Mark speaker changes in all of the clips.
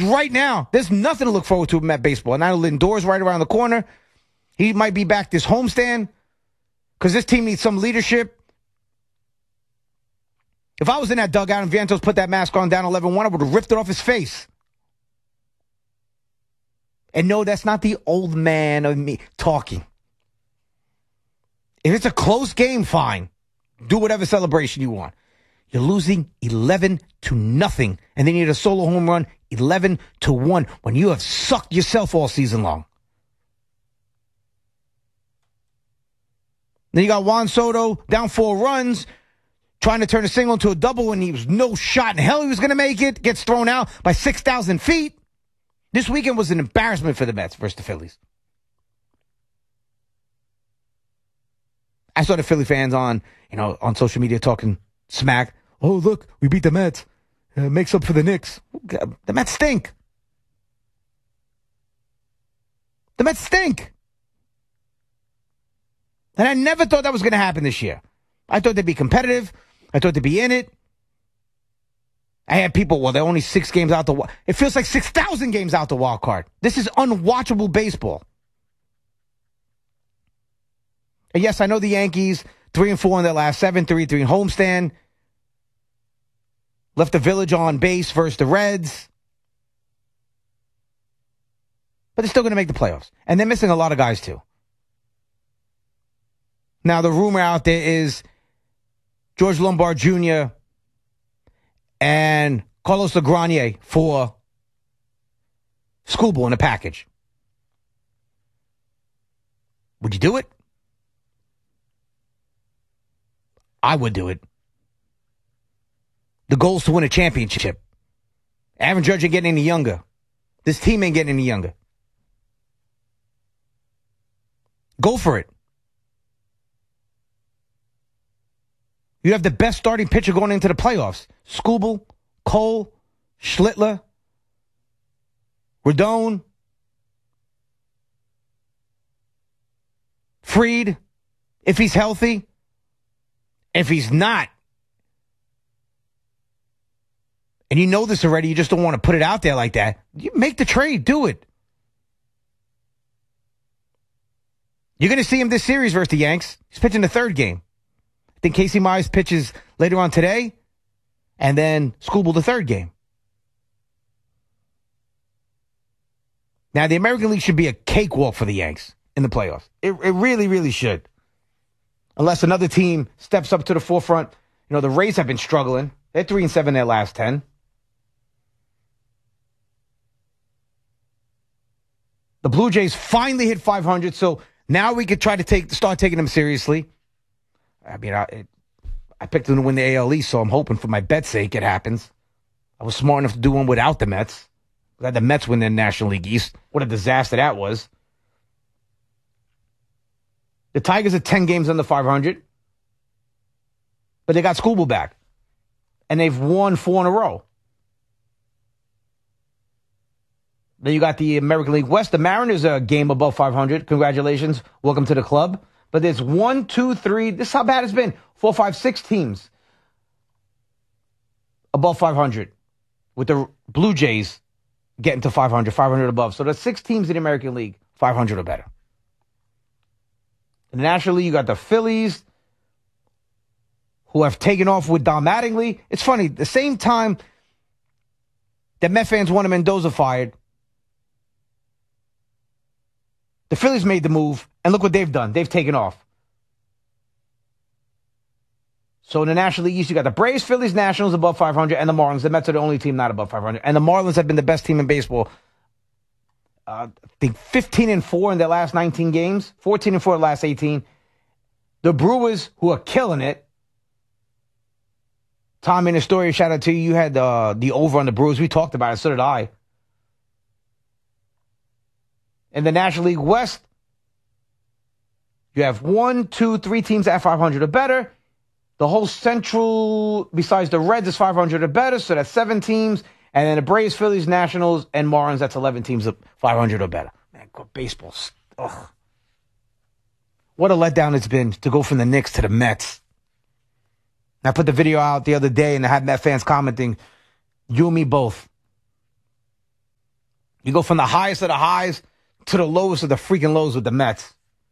Speaker 1: right now, there's nothing to look forward to with Met baseball. And now Lindor's right around the corner. He might be back this homestand because this team needs some leadership. If I was in that dugout and Vientos put that mask on down 11-1, I would have ripped it off his face. And no, that's not the old man of me talking. If it's a close game, fine. Do whatever celebration you want. You're losing 11-0, and then you need a solo home run 11-1 when you have sucked yourself all season long. Then you got Juan Soto down 4 runs, trying to turn a single into a double, and he was no shot in hell he was going to make it. Gets thrown out by 6,000 feet. This weekend was an embarrassment for the Mets versus the Phillies. I saw the Philly fans on social media talking smack. Oh, look, we beat the Mets. Makes up for the Knicks. The Mets stink. The Mets stink. And I never thought that was going to happen this year. I thought they'd be competitive. I thought they'd be in it. I had people, well, they're only 6 games out the wild. It feels like 6,000 games out the wild card. This is unwatchable baseball. And yes, I know the Yankees, 3-4 in their last 7, 3-3 in homestand. Left the Village on base versus the Reds. But they're still going to make the playoffs. And they're missing a lot of guys, too. Now, the rumor out there is George Lombard Jr. and Carlos LaGranier for Schoolboy in a package. Would you do it? I would do it. The goal is to win a championship. Aaron Judge ain't getting any younger. This team ain't getting any younger. Go for it. You have the best starting pitcher going into the playoffs. Skubal, Cole, Schlittler, Rodon, Fried, if he's healthy. If he's not, and you know this already, you just don't want to put it out there like that, you make the trade, do it. You're going to see him this series versus the Yanks. He's pitching the 3rd game. I think Casey Mize pitches later on today, and then Skubal the 3rd game. Now, the American League should be a cakewalk for the Yanks in the playoffs. It really, really should. Unless another team steps up to the forefront. You know, the Rays have been struggling. They're 3-7 in their last 10. The Blue Jays finally hit 500, so now we could try to start taking them seriously. I mean, I picked them to win the AL East, so I'm hoping for my bet's sake it happens. I was smart enough to do one without the Mets. I had the Mets win the National League East. What a disaster that was. The Tigers are 10 games under 500, but they got Skubal back, and they've won 4 in a row. Then you got the American League West. The Mariners are a game above 500. Congratulations. Welcome to the club. But there's 1, 2, 3. This is how bad it's been. 4, 5, 6 teams above 500, with the Blue Jays getting to 500, 500 above. So there's 6 teams in the American League, 500 or better. In the National League, you got the Phillies, who have taken off with Don Mattingly. It's funny, the same time that Met fans wanted Mendoza fired, the Phillies made the move, and look what they've done. They've taken off. So in the National League East, you got the Braves, Phillies, Nationals above 500, and the Marlins. The Mets are the only team not above 500. And the Marlins have been the best team in baseball. I think 15-4 in their last 19 games, 14-4 in the last 18. The Brewers, who are killing it. Tom, in the story, shout out to you. You had the over on the Brewers. We talked about it. So did I. In the National League West, you have 1, 2, 3 teams at 500 or better. The whole Central, besides the Reds, is 500 or better. So that's 7 teams. And then the Braves, Phillies, Nationals, and Marlins, that's 11 teams of 500 or better. Man, baseball. Ugh. What a letdown it's been to go from the Knicks to the Mets. I put the video out the other day, and I had Met fans commenting, you and me both. You go from the highest of the highs to the lowest of the freaking lows with the Mets.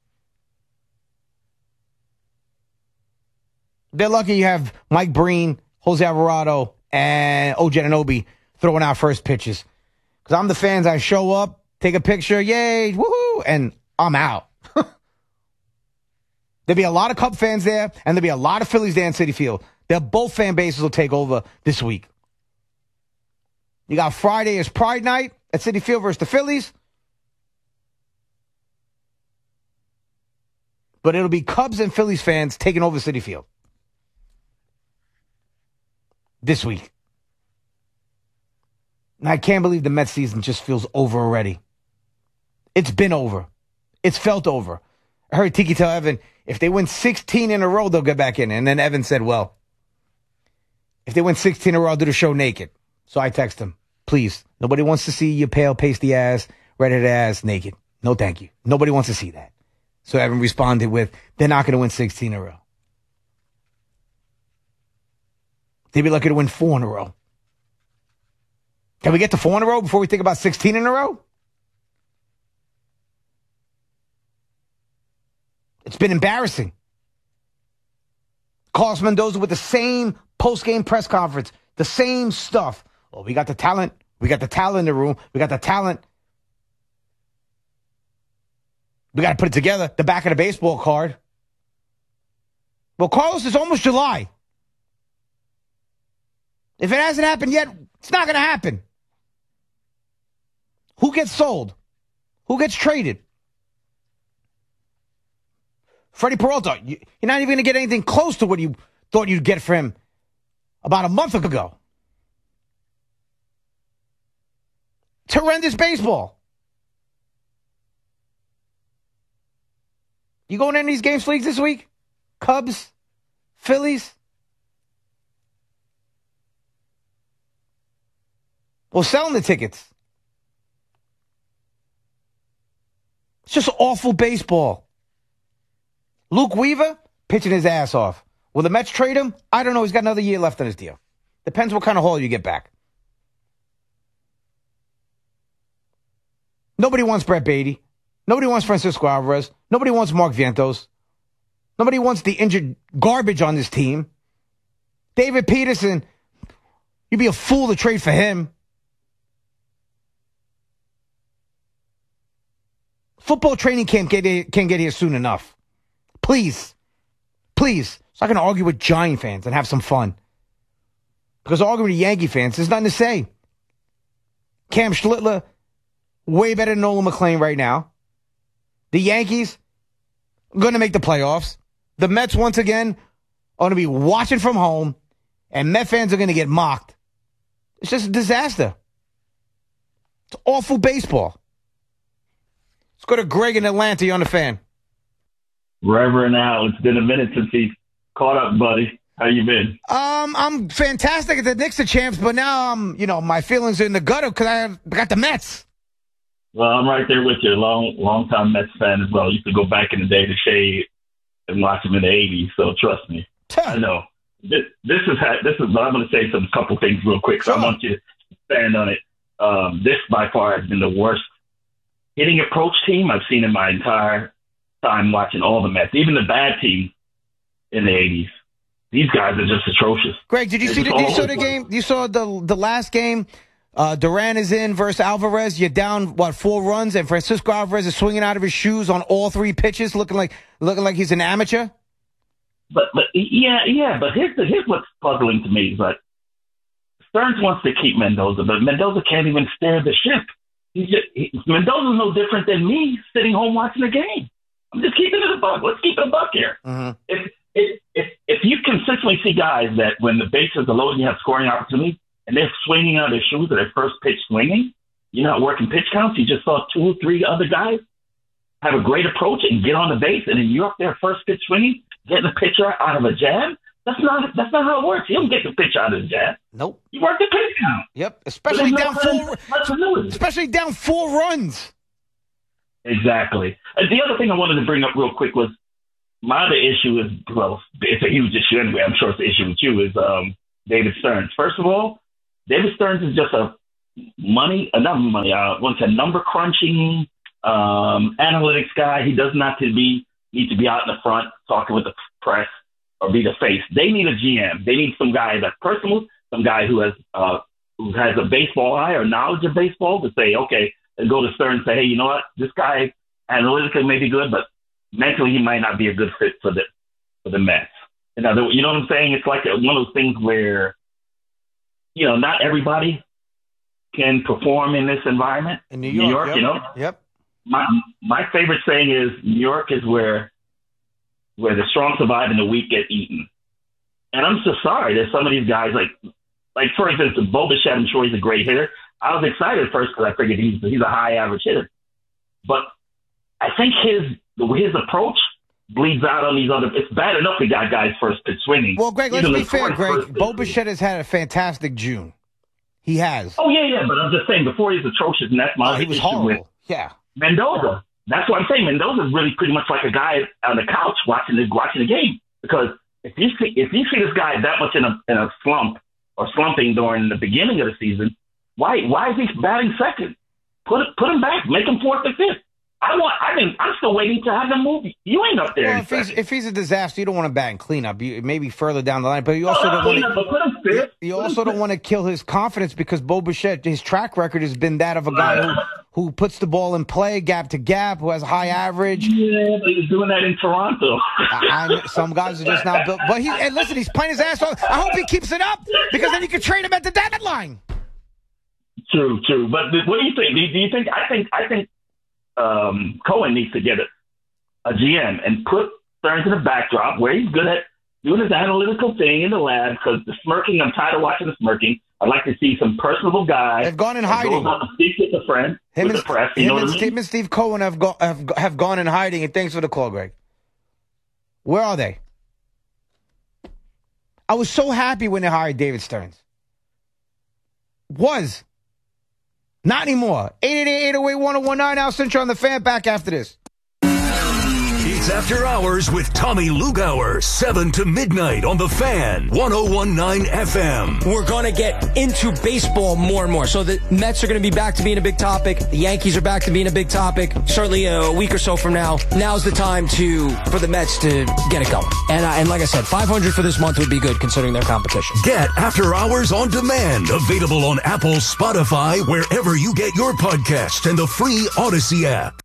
Speaker 1: They're lucky you have Mike Breen, Jose Alvarado, and OJ Anunoby throwing out first pitches. Because I'm the fans. I show up, take a picture, yay, woohoo, and I'm out. There'll be a lot of Cub fans there, and there'll be a lot of Phillies there in Citi Field. Both fan bases will take over this week. You got Friday as Pride Night at Citi Field versus the Phillies. But it'll be Cubs and Phillies fans taking over Citi Field this week. And I can't believe the Mets season just feels over already. It's been over. It's felt over. I heard Tiki tell Evan, if they win 16 in a row, they'll get back in. And then Evan said, well, if they win 16 in a row, I'll do the show naked. So I text him, please, nobody wants to see your pale, pasty ass, redheaded ass naked. No, thank you. Nobody wants to see that. So Evan responded with, they're not going to win 16 in a row. They'd be lucky to win 4 in a row. Can we get to 4 in a row before we think about 16 in a row? It's been embarrassing. Carlos Mendoza with the same post-game press conference, the same stuff. Oh, we got the talent. We got the talent in the room. We got the talent. We got to put it together. The back of the baseball card. Well, Carlos, it's almost July. If it hasn't happened yet, it's not going to happen. Who gets sold? Who gets traded? Freddie Peralta, you're not even going to get anything close to what you thought you'd get for him about a month ago. It's horrendous baseball. You going to any of these games leagues this week? Cubs? Phillies? Well, selling the tickets. It's just awful baseball. Luke Weaver, pitching his ass off. Will the Mets trade him? I don't know. He's got another year left on his deal. Depends what kind of haul you get back. Nobody wants Brett Beatty. Nobody wants Francisco Alvarez. Nobody wants Mark Vientos. Nobody wants the injured garbage on this team. David Peterson, you'd be a fool to trade for him. Football training camp can't get here soon enough. Please. Please. So I can argue with Giant fans and have some fun. Because arguing with Yankee fans, there's nothing to say. Cam Schlittler, way better than Nolan McLean right now. The Yankees are going to make the playoffs. The Mets, once again, are going to be watching from home. And Met fans are going to get mocked. It's just a disaster. It's awful baseball. Let's go to Greg in Atlanta. You're on the Fan.
Speaker 2: Reverend Al, it's been a minute since he caught up, buddy. How you been?
Speaker 1: I'm fantastic. The Knicks are champs, but now my feelings are in the gutter because I got the Mets.
Speaker 2: Well, I'm right there with you. Long time Mets fan as well. Used to go back in the day to Shade and watch them in the '80s. So trust me, I know. This is. But I'm going to say some couple things real quick. So
Speaker 1: sure.
Speaker 2: I want you to stand on it. This by far has been the worst hitting approach team I've seen in my entire time watching all the Mets, even the bad teams in the '80s. These guys are just atrocious.
Speaker 1: Greg, did you see the game? You saw the last game. Duran is in versus Alvarez. You're down 4 runs, and Francisco Alvarez is swinging out of his shoes on all 3 pitches, looking like he's an amateur.
Speaker 2: But yeah. But here's what's puzzling to me is that Stearns wants to keep Mendoza, but Mendoza can't even steer the ship. Mendoza's no different than me sitting home watching the game. I'm just keeping it a buck. Let's keep it a buck here.
Speaker 1: Mm-hmm.
Speaker 2: If you consistently see guys that when the bases are low and you have scoring opportunities and they're swinging out of their shoes at their first pitch swinging, you're not working pitch counts. You just saw 2 or 3 other guys have a great approach and get on the base, and then you're up there first pitch swinging, getting the pitcher out of a jab. That's not how it works. You don't get the pitch out of the jab.
Speaker 1: Nope.
Speaker 2: You work the pitch count.
Speaker 1: Yep. Especially down 4 runs.
Speaker 2: Exactly. And the other thing I wanted to bring up real quick was my other issue is, well, it's a huge issue anyway. I'm sure it's an issue with you, is David Stearns. First of all, David Stearns is just a once a number crunching analytics guy. He does not need to be out in the front talking with the press or be the face. They need a GM. They need some guy that's personal, some guy who has a baseball eye or knowledge of baseball to say, okay, and go to Stern and say, hey, you know what? This guy analytically may be good, but mentally he might not be a good fit for the Mets. You know what I'm saying? It's like one of those things where, not everybody can perform in this environment.
Speaker 1: In New York, yep. Yep.
Speaker 2: My favorite saying is New York is where the strong survive and the weak get eaten. And I'm so sorry that some of these guys, like for instance, Bo Bichette, I'm sure he's a great hitter. I was excited at first because I figured he's a high average hitter. But I think his approach bleeds out on these other. It's bad enough he got guys first pitch swinging.
Speaker 1: Well, Greg, let's be fair, Greg. Bo Bichette has had a fantastic June. He has.
Speaker 2: Oh, yeah. But I'm just saying, before he's atrocious, and that's my
Speaker 1: he was
Speaker 2: issue
Speaker 1: horrible.
Speaker 2: with Mendoza. That's what I'm saying. Mendoza is really pretty much like a guy on the couch watching the game. Because if you see this guy that much in a slump or slumping during the beginning of the season, why is he batting second? Put him back. Make him fourth or fifth. I'm still waiting to have him move. You ain't up there.
Speaker 1: Well, if he's a disaster, you don't want him batting cleanup. Maybe further down the line, but you also don't want to kill his confidence because Bo Bichette, his track record has been that of a guy who puts the ball in play, gap to gap, who has a high average.
Speaker 2: Yeah, but he's doing that in Toronto.
Speaker 1: Some guys are just not built. But listen, he's playing his ass off. I hope he keeps it up because then you can trade him at the deadline.
Speaker 2: True. But what do you think? Do you think? I think Cohen needs to get a GM and put Stearns in the backdrop where he's good at doing his analytical thing in the lab. Because the smirking, I'm tired of watching the smirking. I'd like to see some personable guy.
Speaker 1: They've gone in hiding.
Speaker 2: Goes out to speak with a friend, with the press.
Speaker 1: Him and Steve Cohen have gone in hiding. And thanks for the call, Greg. Where are they? I was so happy when they hired David Stearns. Not anymore. 888-808-1019. Al Sintra on the Fan. Back after this.
Speaker 3: It's After Hours with Tommy Lugauer, 7 to midnight on the Fan, 101.9 FM.
Speaker 4: We're going to get into baseball more and more. So the Mets are going to be back to being a big topic. The Yankees are back to being a big topic. Certainly a week or so from now. Now's the time for the Mets to get it going. And like I said, 500 for this month would be good considering their competition.
Speaker 3: Get After Hours on demand. Available on Apple, Spotify, wherever you get your podcast, and the free Odyssey app.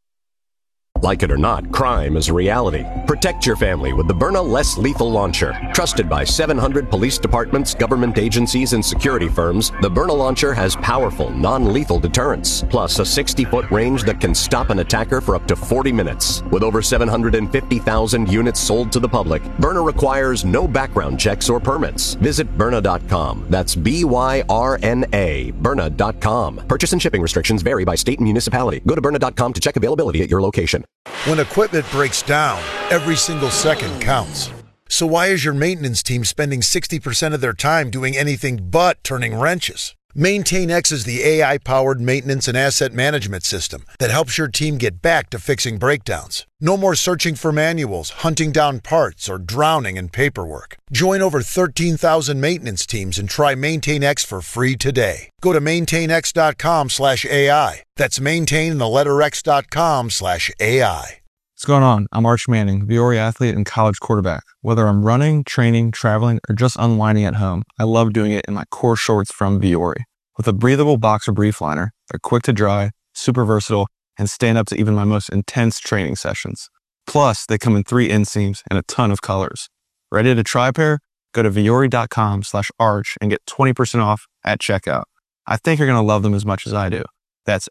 Speaker 5: Like it or not, crime is a reality. Protect your family with the Byrna Less Lethal Launcher. Trusted by 700 police departments, government agencies, and security firms, the Byrna Launcher has powerful, non-lethal deterrence, plus a 60-foot range that can stop an attacker for up to 40 minutes. With over 750,000 units sold to the public, Byrna requires no background checks or permits. Visit Byrna.com. That's B-Y-R-N-A, Byrna.com. Purchase and shipping restrictions vary by state and municipality. Go to Byrna.com to check availability at your location.
Speaker 6: When equipment breaks down, every single second counts. So why is your maintenance team spending 60% of their time doing anything but turning wrenches? MaintainX is the AI-powered maintenance and asset management system that helps your team get back to fixing breakdowns. No more searching for manuals, hunting down parts, or drowning in paperwork. Join over 13,000 maintenance teams and try MaintainX for free today. Go to maintainx.com/AI. That's maintain the letter X.com/AI.
Speaker 7: What's going on? I'm Arch Manning, Viore athlete and college quarterback. Whether I'm running, training, traveling, or just unwinding at home, I love doing it in my core shorts from Viore. With a breathable boxer brief liner, they're quick to dry, super versatile, and stand up to even my most intense training sessions. Plus, they come in 3 inseams and a ton of colors. Ready to try a pair? Go to Viore.com/arch and get 20% off at checkout. I think you're going to love them as much as I do. That's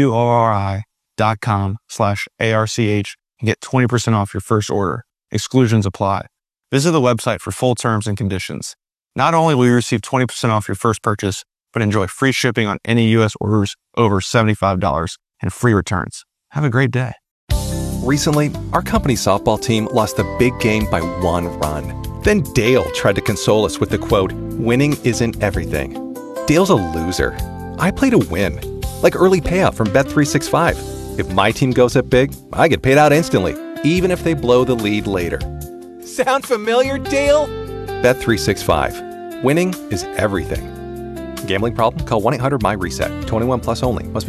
Speaker 7: VUORI.com/ARCH and get 20% off your first order. Exclusions apply. Visit the website for full terms and conditions. Not only will you receive 20% off your first purchase, but enjoy free shipping on any U.S. orders over $75 and free returns. Have a great day.
Speaker 8: Recently, our company softball team lost a big game by 1 run. Then Dale tried to console us with the quote, "Winning isn't everything." Dale's a loser. I play to win, like early payout from Bet365. If my team goes up big, I get paid out instantly, even if they blow the lead later.
Speaker 9: Sound familiar, Dale?
Speaker 8: Bet365. Winning is everything. Gambling problem? Call 1-800-MY-RESET. 21 plus only. Must be